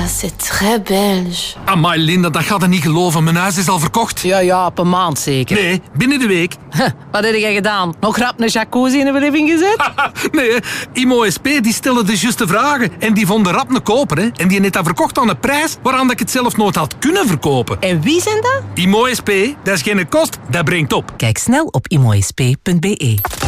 c'est très belge. Amai, Linda, dat gaat je niet geloven. Mijn huis is al verkocht. Ja, op een maand zeker. Nee, binnen de week. Wat heb jij gedaan? Nog rap een jacuzzi in de verdieping gezet? Nee, Imo SP die stelde de juiste vragen. En die vonden rap een koper. Hè. En die heeft dat verkocht aan een prijs waaraan dat ik het zelf nooit had kunnen verkopen. En wie zijn dat? Imo SP, dat is geen kost, dat brengt op. Kijk snel op imoSP.be.